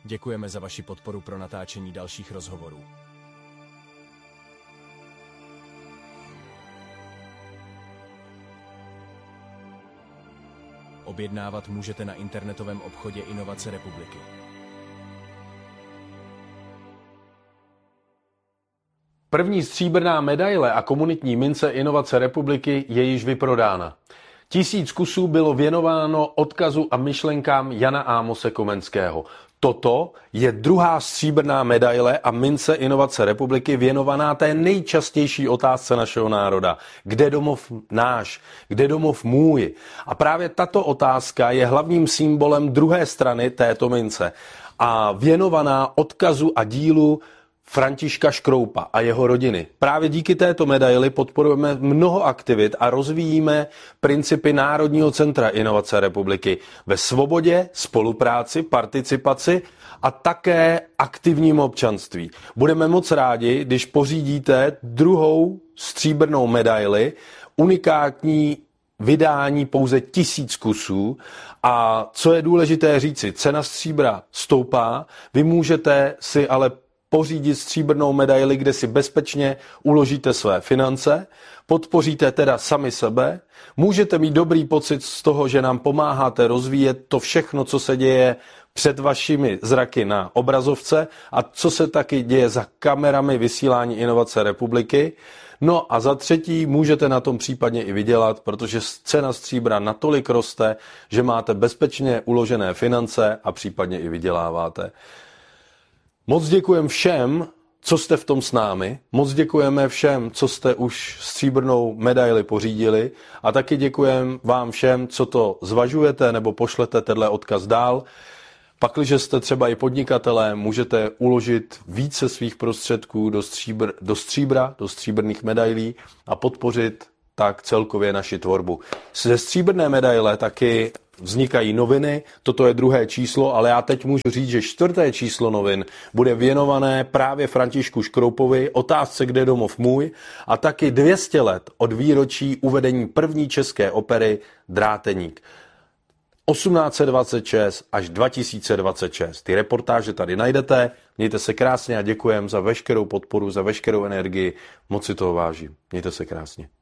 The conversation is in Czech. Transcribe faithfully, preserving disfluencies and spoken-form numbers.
Děkujeme za vaši podporu pro natáčení dalších rozhovorů. Objednávat můžete na internetovém obchodě Inovace republiky. První stříbrná medaile a komunitní mince Inovace republiky je již vyprodána. Tisíc kusů bylo věnováno odkazu a myšlenkám Jana Ámose Komenského. Toto je druhá stříbrná medaile a mince Inovace republiky věnovaná té nejčastější otázce našeho národa. Kde domov náš? Kde domov můj? A právě tato otázka je hlavním symbolem druhé strany této mince a věnovaná odkazu a dílu Františka Škroupa a jeho rodiny. Právě díky této medaili podporujeme mnoho aktivit a rozvíjíme principy Národního centra Inovace republiky ve svobodě, spolupráci, participaci a také aktivním občanství. Budeme moc rádi, když pořídíte druhou stříbrnou medaili, unikátní vydání pouze tisíc kusů. A co je důležité říci, cena stříbra stoupá, vy můžete si ale pořídit stříbrnou medaili, kde si bezpečně uložíte své finance, podpoříte teda sami sebe, můžete mít dobrý pocit z toho, že nám pomáháte rozvíjet to všechno, co se děje před vašimi zraky na obrazovce a co se taky děje za kamerami vysílání Inovace republiky. No a za třetí můžete na tom případně i vydělat, protože cena stříbra natolik roste, že máte bezpečně uložené finance a případně i vyděláváte. Moc děkujeme všem, co jste v tom s námi, moc děkujeme všem, co jste už stříbrnou medaili pořídili a taky děkujeme vám všem, co to zvažujete nebo pošlete tenhle odkaz dál. Pakliže jste třeba i podnikatelé, můžete uložit více svých prostředků do, stříbr, do stříbra, do stříbrných medailí a podpořit tak celkově naši tvorbu. Ze stříbrné medaile taky vznikají noviny, toto je druhé číslo, ale já teď můžu říct, že čtvrté číslo novin bude věnované právě Františku Škroupovi, otázce Kde domov můj a taky dvě stě let od výročí uvedení první české opery Dráteník. osmnáct set dvacet šest až dva tisíce dvacet šest. Ty reportáže tady najdete, mějte se krásně a děkujem za veškerou podporu, za veškerou energii, moc si toho vážím. Mějte se krásně.